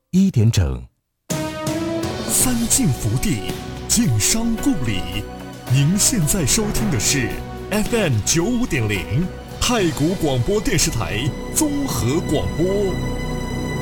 1点整。 三晋福地，晋商故里。您现在收听的是 FM 95.0太谷广播电视台综合广播。